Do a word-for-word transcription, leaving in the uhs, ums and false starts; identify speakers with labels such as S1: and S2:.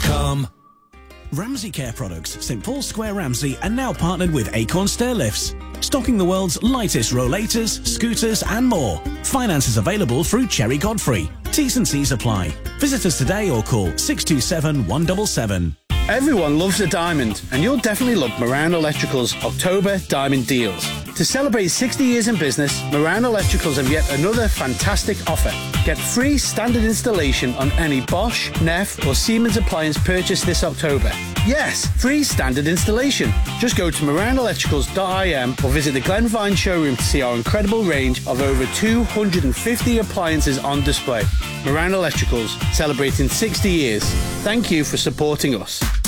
S1: com.
S2: Ramsey Care Products, St Paul's Square Ramsey, are now partnered with Acorn Stairlifts, stocking the world's lightest rollators, scooters and more. Finance is available through Cherry Godfrey. T's and C's apply. Visit us today or call six two seven, one seven seven.
S3: Everyone loves a diamond, and you'll definitely love Moran Electrical's October Diamond Deals. To celebrate sixty years in business, Moran Electricals have yet another fantastic offer. Get free standard installation on any Bosch, Neff or Siemens appliance purchased this October. Yes, free standard installation. Just go to moran electricals dot I M or visit the Glenvine showroom to see our incredible range of over two hundred fifty appliances on display. Moran Electricals, celebrating sixty years. Thank you for supporting us.